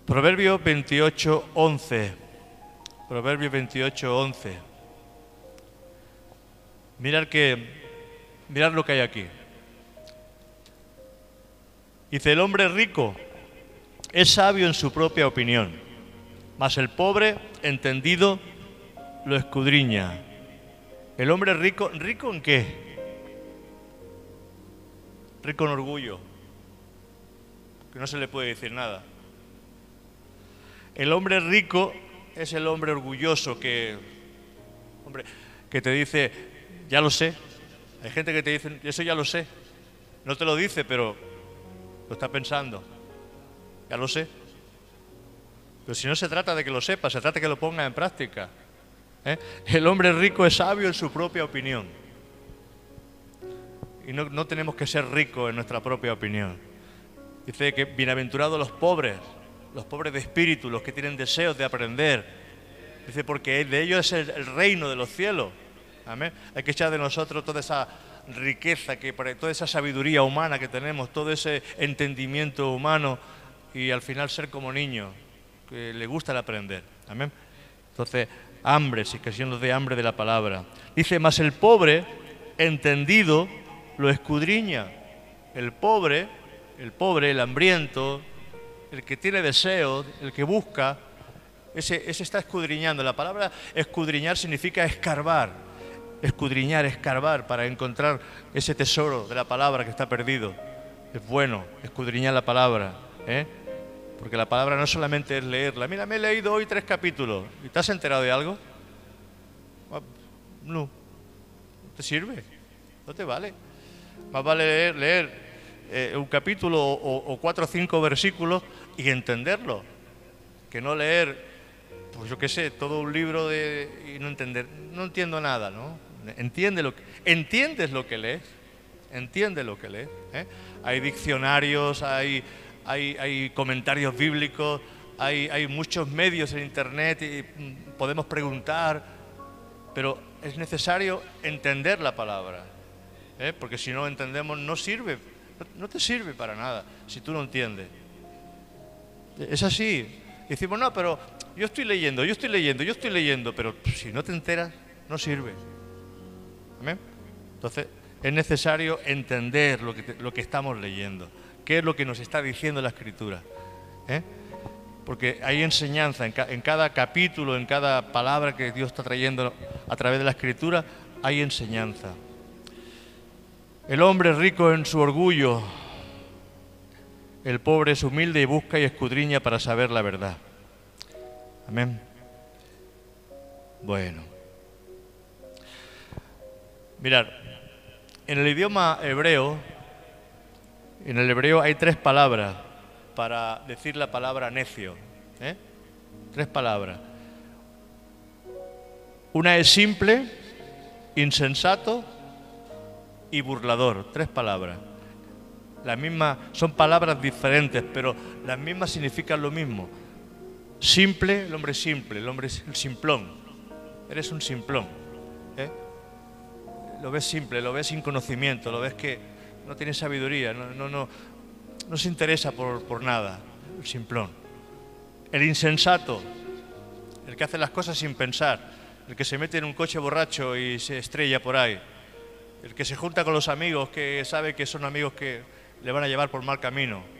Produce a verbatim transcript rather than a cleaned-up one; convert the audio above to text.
Proverbio veintiocho, once. Proverbio veintiocho, once. Mirad que, mirad lo que hay aquí. Dice, el hombre rico es sabio en su propia opinión, mas el pobre, entendido, lo escudriña. El hombre rico, ¿rico en qué? Rico en orgullo, que no se le puede decir nada. El hombre rico es el hombre orgulloso que, hombre, que te dice, ya lo sé. Hay gente que te dice, eso ya lo sé. No te lo dice, pero lo está pensando. Ya lo sé. Pero si no se trata de que lo sepa, se trata de que lo ponga en práctica. ¿Eh? El hombre rico es sabio en su propia opinión. Y no, no tenemos que ser ricos en nuestra propia opinión. Dice que bienaventurados los pobres, los pobres de espíritu, los que tienen deseos de aprender. Dice, porque de ellos es el, el reino de los cielos. Amén. Hay que echar de nosotros toda esa riqueza, que, toda esa sabiduría humana que tenemos, todo ese entendimiento humano, y al final ser como niños, que le gusta el aprender. Amén. Entonces, hambre, si que siendo de hambre de la palabra. Dice, mas el pobre, entendido, lo escudriña. El pobre, el pobre, el hambriento, el que tiene deseos, el que busca, ese, ese está escudriñando. La palabra escudriñar significa escarbar, escudriñar, escarbar para encontrar ese tesoro de la palabra que está perdido. Es bueno escudriñar la palabra, ¿eh? Porque la palabra no solamente es leerla. Mira, me he leído hoy tres capítulos. ¿Y te has enterado de algo? No. ¿No te sirve? No te vale. Más vale leer, leer eh, un capítulo o, o cuatro o cinco versículos y entenderlo, que no leer, pues yo qué sé, todo un libro de, y no entender. No entiendo nada, ¿no? Entiende lo que, entiendes lo que lees. Entiende lo que lees. ¿eh? Hay diccionarios, hay... Hay, hay comentarios bíblicos, hay, hay muchos medios en internet y podemos preguntar, pero es necesario entender la palabra, ¿eh? Porque si no entendemos no sirve, no te sirve para nada si tú no entiendes. Es así. Decimos, no, pero yo estoy leyendo, yo estoy leyendo, yo estoy leyendo, pero si no te enteras, no sirve. ¿Amén? Entonces, es necesario entender lo que, te, lo que estamos leyendo. ¿Qué es lo que nos está diciendo la Escritura? ¿Eh? Porque hay enseñanza en, ca en cada capítulo, en cada palabra que Dios está trayendo a través de la Escritura, hay enseñanza. El hombre es rico en su orgullo, el pobre es humilde y busca y escudriña para saber la verdad. Amén. Bueno. Mirad, en el idioma hebreo, En el hebreo hay tres palabras para decir la palabra necio. ¿eh? Tres palabras. Una es simple, insensato y burlador. Tres palabras. Las mismas, son palabras diferentes, pero las mismas significan lo mismo. Simple, el hombre simple, el hombre es el simplón. Eres un simplón. ¿eh? Lo ves simple, lo ves sin conocimiento, lo ves que no tiene sabiduría, no, no, no, no se interesa por, por nada, el simplón. El insensato, el que hace las cosas sin pensar, el que se mete en un coche borracho y se estrella por ahí, el que se junta con los amigos que sabe que son amigos que le van a llevar por mal camino.